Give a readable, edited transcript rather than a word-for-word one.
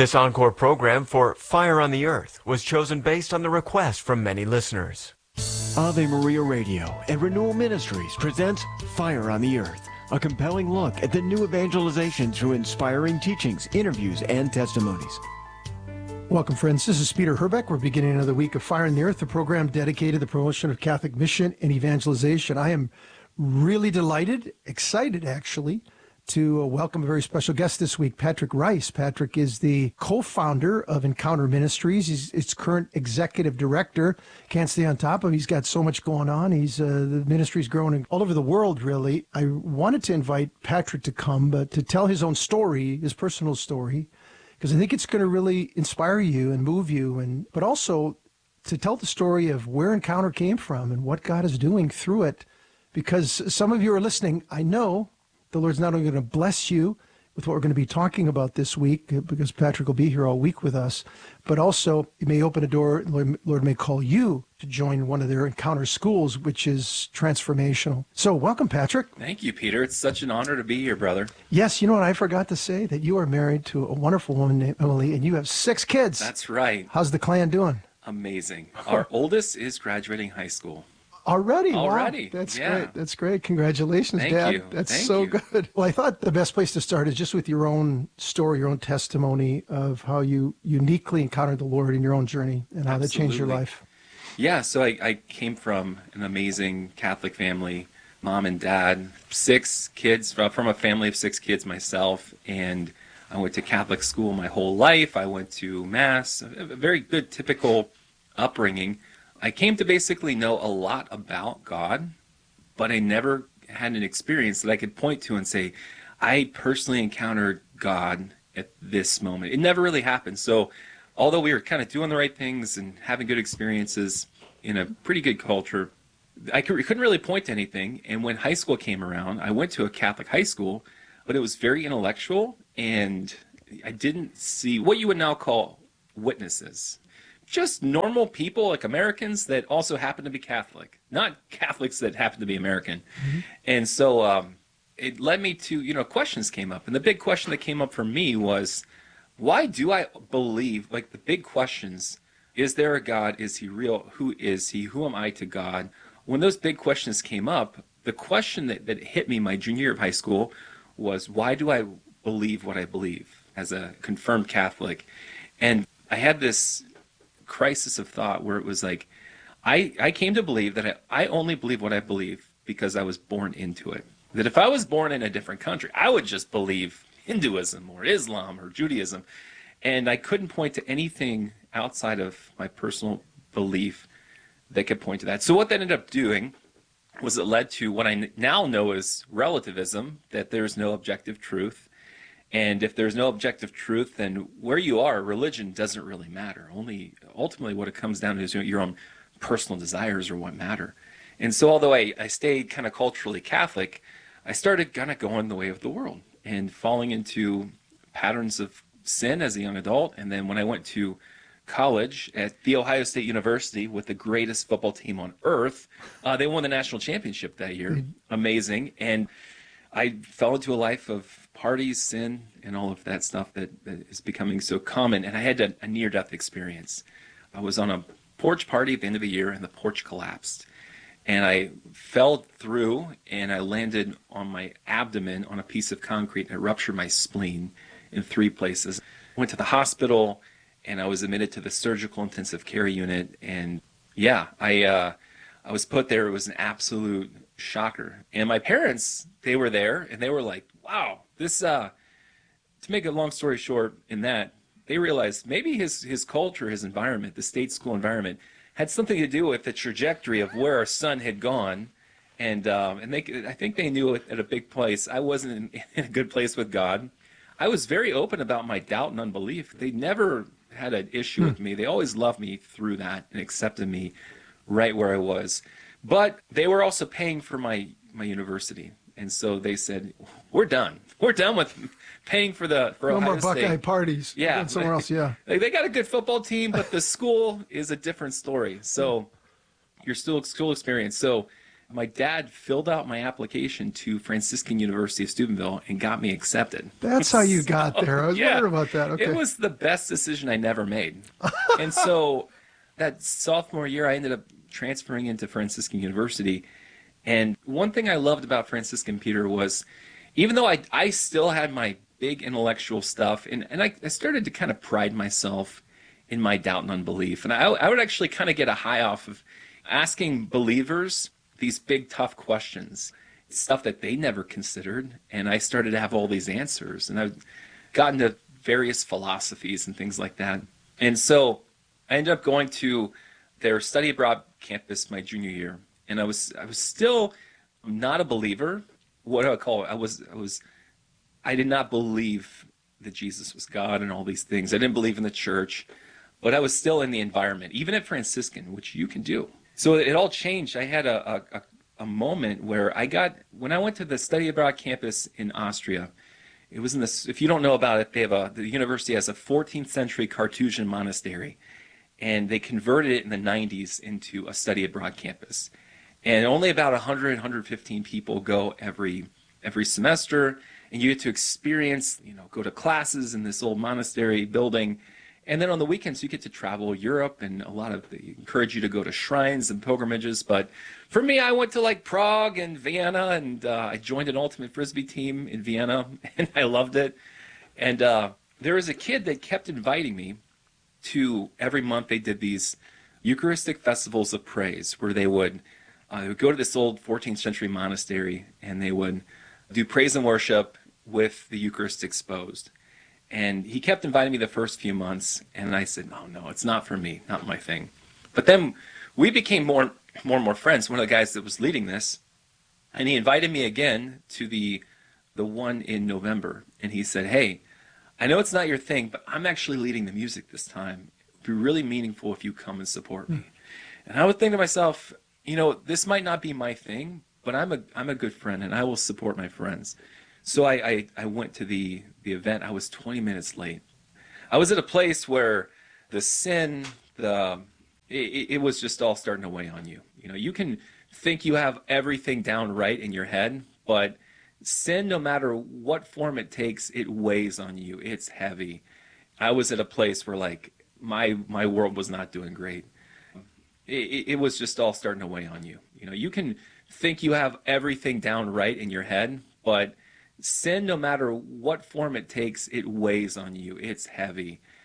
This encore program for Fire on the Earth was chosen based on the request from many listeners. Ave Maria Radio and Renewal Ministries presents Fire on the Earth, a compelling look at the new evangelization through inspiring teachings, interviews, and testimonies. Welcome, friends. This is Peter Herbeck. We're beginning another week of Fire on the Earth, a program dedicated to the promotion of Catholic mission and evangelization. I am really delighted, excited actually, to welcome a very special guest this week, Patrick Rice. Patrick is the co-founder of Encounter Ministries. He's its current executive director. Can't stay on top of him. He's got so much going on. The ministry's growing all over the world, really. I wanted to invite Patrick to come, but to tell his own story, his personal story, because I think it's going to really inspire you and move you, but also to tell the story of where Encounter came from and what God is doing through it. Because some of you are listening, I know the Lord's not only going to bless you with what we're going to be talking about this week, because Patrick will be here all week with us, but also it may open a door, Lord may call you to join one of their Encounter schools, which is transformational. So welcome, Patrick. Thank you, Peter. It's such an honor to be here, brother. Yes, you know what I forgot to say? That you are married to a wonderful woman named Emily, and you have 6 kids. That's right. How's the clan doing? Amazing. Our oldest is graduating high school. Already? Already. Wow. That's yeah. great. That's great. Congratulations, Thank Dad. you. That's Thank so you. good. Well, I thought the best place to start is just with your own story, your own testimony of how you uniquely encountered the Lord in your own journey and how that changed your life. Yeah, so I came from an amazing Catholic family, mom and dad, 6 kids, from a family of 6 kids myself, and I went to Catholic school my whole life. I went to Mass, a very good, typical upbringing. I came to basically know a lot about God, but I never had an experience that I could point to and say, I personally encountered God at this moment. It never really happened. So although we were kind of doing the right things and having good experiences in a pretty good culture, I couldn't really point to anything. And when high school came around, I went to a Catholic high school, but it was very intellectual, and I didn't see what you would now call witnesses. Just normal people like Americans that also happen to be Catholic, not Catholics that happen to be American. Mm-hmm. And so it led me to, questions came up. And the big question that came up for me was, why do I believe, like the big questions, is there a God? Is he real? Who is he? Who am I to God? When those big questions came up, the question that hit me my junior year of high school was, why do I believe what I believe as a confirmed Catholic? And I had this crisis of thought where it was like, I came to believe that I only believe what I believe because I was born into it. That if I was born in a different country, I would just believe Hinduism or Islam or Judaism. And I couldn't point to anything outside of my personal belief that could point to that. So what that ended up doing was it led to what I now know as relativism, that there's no objective truth. And if there's no objective truth, then where you are, religion doesn't really matter. Only ultimately what it comes down to is your own personal desires are what matter. And so although I stayed kind of culturally Catholic, I started kind of going the way of the world and falling into patterns of sin as a young adult. And then when I went to college at The Ohio State University with the greatest football team on earth, they won the national championship that year. Amazing. And I fell into a life of parties, sin, and all of that stuff that is becoming so common. And I had a near-death experience. I was on a porch party at the end of the year, and the porch collapsed. And I fell through, and I landed on my abdomen on a piece of concrete, and I ruptured my spleen in 3 places. I went to the hospital, and I was admitted to the surgical intensive care unit. And yeah, I was put there. It was an absolute shocker. And my parents, they were there, and they were like, wow, this, to make a long story short in that, they realized maybe his culture, his environment, the state school environment, had something to do with the trajectory of where our son had gone. And I think they knew at a big place, I wasn't in a good place with God. I was very open about my doubt and unbelief. They never had an issue with me. They always loved me through that and accepted me right where I was. But they were also paying for my university. And so they said, we're done. We're done with paying for No Ohio more State. Buckeye parties. Yeah. Somewhere else, yeah. They got a good football team, but the school is a different story. So your school experience. So my dad filled out my application to Franciscan University of Steubenville and got me accepted. That's how you got there. I was wondering about that. Okay. It was the best decision I never made. And so that sophomore year, I ended up transferring into Franciscan University. And one thing I loved about Franciscan, Peter, was even though I still had my big intellectual stuff, and I started to kind of pride myself in my doubt and unbelief. And I would actually kind of get a high off of asking believers these big, tough questions, stuff that they never considered. And I started to have all these answers. And I've gotten to various philosophies and things like that. And so I ended up going to their study abroad campus my junior year. And I was still not a believer. What do I call it? I did not believe that Jesus was God and all these things. I didn't believe in the church, but I was still in the environment, even at Franciscan, which you can do. So it all changed. I had a moment where when I went to the study abroad campus in Austria, it was in this, if you don't know about it, the university has a 14th century Carthusian monastery, and they converted it in the 90s into a study abroad campus. And only about 100, 115 people go every semester, and you get to experience, go to classes in this old monastery building. And then on the weekends, you get to travel Europe, and they encourage you to go to shrines and pilgrimages. But for me, I went to like Prague and Vienna, and I joined an ultimate Frisbee team in Vienna, and I loved it. And there was a kid that kept inviting me to, every month they did these Eucharistic festivals of praise, where they would go to this old 14th century monastery, and they would do praise and worship with the Eucharist exposed. And he kept inviting me the first few months, and I said, no, it's not for me, not my thing. But then we became more and more friends. One of the guys that was leading this, and he invited me again to the one in November. And he said, hey, I know it's not your thing, but I'm actually leading the music this time. It'd be really meaningful if you come and support me. And I would think to myself, this might not be my thing, but I'm a good friend, and I will support my friends. So I went to the event. I was 20 minutes late. I was at a place where the sin, it was just all starting to weigh on you. You can think you have everything down right in your head, but sin, no matter what form it takes, it weighs on you. It's heavy. I was at a place where my world was not doing great. It was just all starting to weigh on you. You can think you have everything down right in your head, but sin, no matter what form it takes, it weighs on you. It's heavy.